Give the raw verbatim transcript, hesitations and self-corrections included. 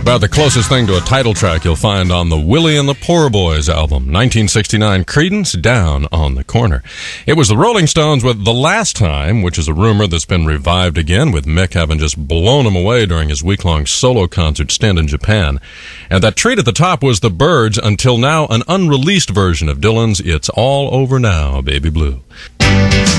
About the closest thing to a title track you'll find on the Willie and the Poor Boys album, nineteen sixty-nine, Creedence, Down on the Corner. It was the Rolling Stones with The Last Time, which is a rumor that's been revived again, with Mick having just blown him away during his week-long solo concert stint in Japan. And that treat at the top was the Byrds, until now an unreleased version of Dylan's It's All Over Now, Baby Blue.